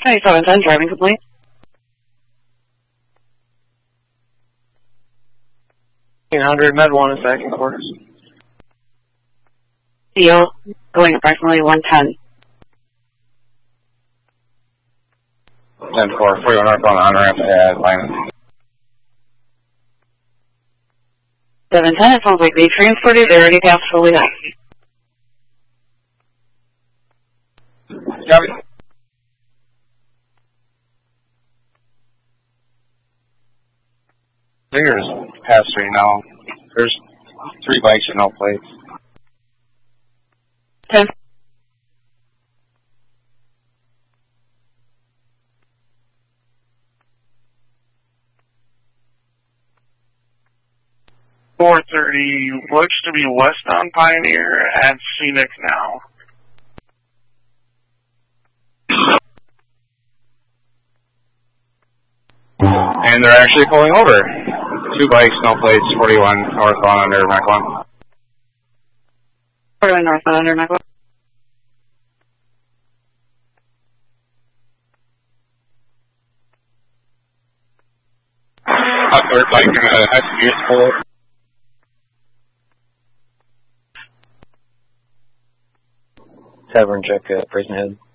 2710, driving complete. Med 1 is back in quarters. CO going approximately 110. 10-4, 41 northbound on ramp at Lyman. 710, it sounds like they transported, they're already passed fully up. Copy. There's pass through now. There's 3 bikes and no plates. 10. .430 looks to be west on Pioneer at Scenic now. And they're actually pulling over. 2 bikes, no plates, 41 northbound under Mac 1. 41 northbound under Mac 1. Third bike, SUV pull. Tavern check at Prison Head.